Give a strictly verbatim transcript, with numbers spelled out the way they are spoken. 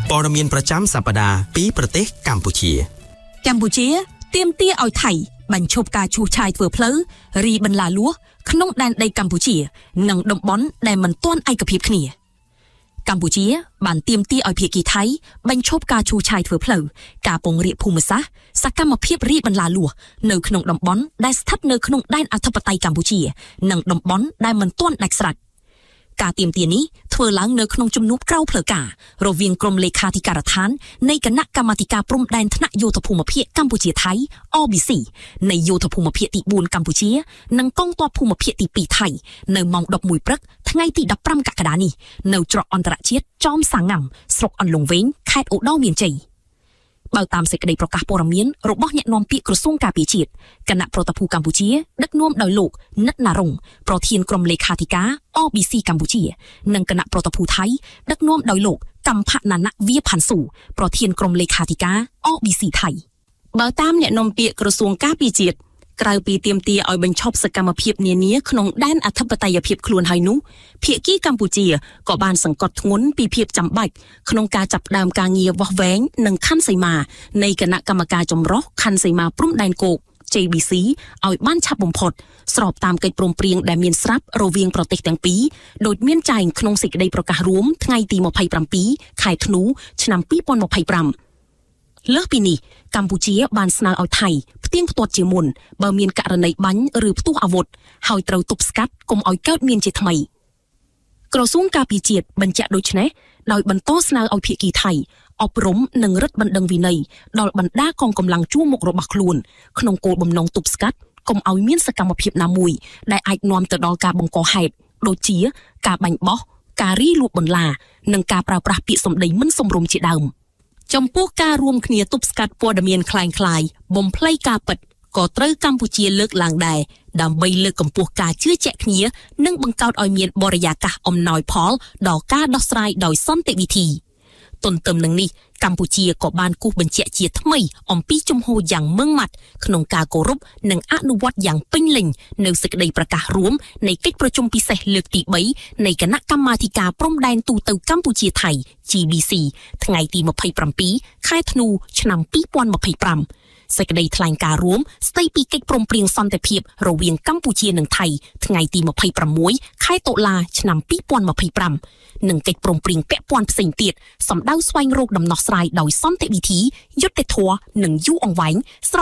ព័ត៌មានប្រចាំសប្តាហ៍ពីប្រទេសកម្ពុជាកម្ពុជាទាមទារឲ្យថៃបញ្ឈប់ការឈូសឆាយធ្វើផ្លូវរីបន្លាលួសក្នុងដែនដីកម្ពុជានិងតំបន់ដែលមិនទាន់ឯកភាពគ្នាកម្ពុជាបានទាមទារឲ្យភាគីថៃបញ្ឈប់ការឈូសឆាយធ្វើផ្លូវការពង្រាកភូមិសាស្ត្រសកម្មភាពរីបន្លាលួសនៅក្នុងតំបន់ដែលស្ថិតនៅក្នុងដែនអធិបតេយ្យកម្ពុជានិងតំបន់ដែលមិនទាន់ដាច់ស្រេចការទាមទារនេះធ្វើឡើងនៅក្នុងជំនួបក្រៅផ្លូវការរវាងក្រុមលេខាធិការដ្ឋាននៃគណៈកម្មាធិការព្រំដែនថ្នាក់យោធភូមិភាគកម្ពុជាថៃ អ ប៊ី ស៊ី នៃយោធភូមិភាគទីបួនកម្ពុជានិងកងទ័ពភូមិភាគទីពីរថៃនៅម៉ោងដប់មួយព្រឹកថ្ងៃទីដប់ប្រាំកក្កដានេះនៅច្រកអន្តរជាតិចោមសាងាំស្រុកអន្លង់វែងខេត្តឧត្តរមានជ័យបើតាមសេចក្តីប្រកាសព័ត៌មានរបស់អ្នកនាំពាក្យក្រសួងការពារជាតិគណៈប្រតិភូកម្ពុជាដឹកនាំដោយលោកនិតណារុងប្រធានក្រុមលេខាធិការ អ ប៊ី ស៊ី កម្ពុជានិងគណៈប្រតិភូថៃដឹកនាំដោយលោកកម្មផណាណវាផាន់ស៊ូប្រធានក្រុមលេខាធិការ អ ប៊ី ស៊ី ថៃបើតាមអ្នកនាំពាក្យក្រសួងការពារជាតិក្រៅពីទាមទារឲ្យបញ្ឈប់សកម្មភាពនានាក្នុងដែនអធិបតេយ្យភាពខ្លួនហើយនោះភាគីកម្ពុជាក៏បានសង្កត់ធ្ងន់ពីភាពចាំបាច់ក្នុងការចាប់ផ្ដើមការងារវាស់វែងនិងខណ្ឌសីមានៃគណៈកម្មការចម្រុះខណ្ឌសីមាព្រំដែនគោក ជេ ប៊ី ស៊ី ឲ្យបានឆាប់បំផុតស្របតាមកិច្ចព្រមព្រៀងដែលមានស្រាប់រវាងប្រទេសទាំងពីរដោយមានចែងក្នុងសេចក្តីប្រកាសរួមថ្ងៃទីម្ភៃប្រាំពីរខែធ្នូឆ្នាំពីរពាន់ម្ភៃប្រាំលើសពីនេះកម្ពុជាបានស្នើឲ្យថៃផ្ទៀងផ្ទាត់ជាមុនបើមានករណីបាញ់ឬផ្ទុះអាវុធហើយត្រូវទប់ស្កាត់កុំឲ្យកើតមានជាថ្មីក្រសួងការពារជាតិបញ្ជាក់ដូចនេះដោយបន្តស្នើឲ្យភាគីថៃអប់រំនិងរឹតបណ្ដឹងវិន័យដល់បណ្ដាកងកម្លាំងជួរមុខរបស់ខ្លួនក្នុងគោលបំណងទប់ស្កាត់កុំឲ្យមានសកម្មភាពណាមួយដែលអាចនាំទៅដល់ការបង្កហេតុដូចជាការបាញ់បោះការរីលួចបន្លានិងការប្រើប្រាស់ពាក្យសម្ដីមិនសមរម្យជាដើមចំពោះការរួមគ្នាទប់ស្កាត់ព័ត៌មានคล้ายៗបំភ្លៃការពិតក៏ត្រូវកម្ពុជាលើកឡើងដែរដើម្បីលើកកម្ពស់ការជឿជាក់គ្នានិងបង្កើតឲ្យមានបរិយាកាសអំណោយផលដល់ការដោះស្រាយដោយសន្តិវិធីទន្ទឹមនឹងនេះកម្ពុជាក៏បានគូសបញ្ជាក់ជាថ្មីអំពីជំហរយ៉ាងម៉ឺងម៉ាត់ក្នុងការគោរពនិងអនុវត្តយ៉ាងពេញលេញនៅសេចក្តីប្រកាសរួមនៃកិច្ចប្រជុំពិសេសលើកទីបីនៃគណៈកម្មាធិការព្រំដែនទូទៅកម្ពុជាថៃ ជី ប៊ី ស៊ី ថ្ងៃទីម្ភៃប្រាំពីរខែធ្នូឆ្នាំពីរពាន់ម្ភៃប្រាំសេចក្តីថ្លែងការណ៍រួមស្តីពីកិច្ចព្រមព្រៀងសន្តិភាពរវាងកម្ពុជានិងថៃថ្ងៃទីម្ភៃប្រាំមួយខែតុលាឆ្នាំពីរពាន់ម្ភៃប្រាំនិងកិច្ចព្រមព្រៀងពាក់ព័ន្ធផ្សេងទៀតសម្ដៅស្វែងរកដំណោះស្រាយដោយសន្តិវិធីយុត្តិធម៌និងយូរអង្វែង